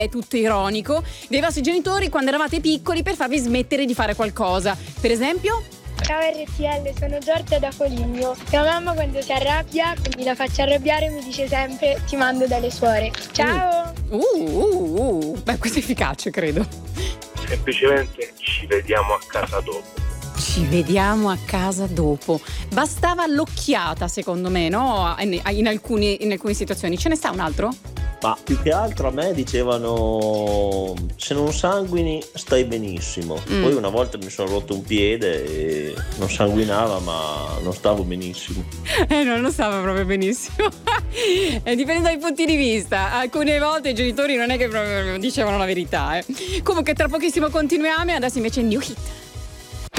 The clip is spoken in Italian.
È tutto ironico dei vostri genitori quando eravate piccoli per farvi smettere di fare qualcosa. Per esempio? Ciao RTL, sono Giorgia da Foligno. Mia mamma quando si arrabbia, quindi la faccio arrabbiare, mi dice sempre ti mando dalle suore. Ciao! Beh, questo è efficace, credo. Semplicemente ci vediamo a casa dopo. Ci vediamo a casa dopo. Bastava l'occhiata, secondo me, no? In alcune situazioni. Ce ne sta un altro? Ma più che altro a me dicevano se non sanguini stai benissimo. Poi una volta mi sono rotto un piede e non sanguinava, ma non stavo benissimo. Non lo stava proprio benissimo. Dipende dai punti di vista. Alcune volte i genitori non è che proprio dicevano la verità. Comunque tra pochissimo continuiamo e adesso invece New Hit.